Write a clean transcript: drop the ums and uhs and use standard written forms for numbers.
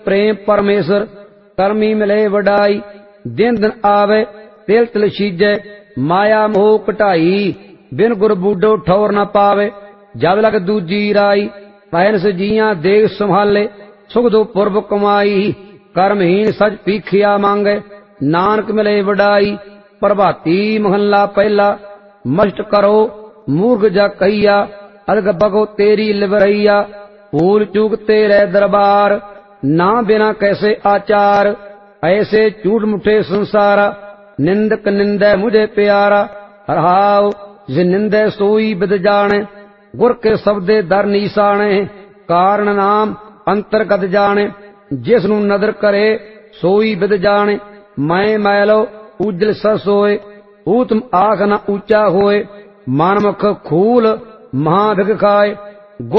प्रेम परमेश्वर करमी मिले वडाई। दिन दिन आवे तिल तिल सीजे माया मोह घटाई। बिन गुर बूढ़ो ठौर न पावे जब लग दूजी राई। पैनस जियां देख संभाले सुख दो पुरब कमाई। कर्महीन सच पीखिया मांगे नानक मिले वडाई। प्रभाती महला पहला मस्ट करो मूर्ख जा कहिया। अरग बगो तेरी लिवरैया भूल चूक तेरे दरबार। ना बिना कैसे आचार ऐसे झूठ मुठे संसारा। निंदक निंदे मुझे प्यारा हरहाव जिस निंदे सोई बिद जाने। गुर के शब्दे दर नीसाने कारण नाम अंतरगत जाने। जिसनु नदर करे सोई बिद जाने। मैं मैलो उजल सस होए ऊतम आख न ऊंचा होए। मानमुख खूल महाभिग खाए